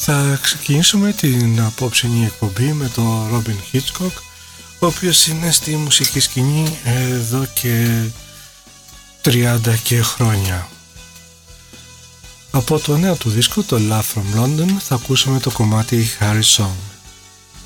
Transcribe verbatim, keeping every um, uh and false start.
Θα ξεκινήσουμε την απόψινή εκπομπή με τον Robin Hitchcock, ο οποίος είναι στη μουσική σκηνή εδώ και τριάντα και χρόνια. Από το νέο του δίσκο, το Love from London, θα ακούσουμε το κομμάτι Harry Song.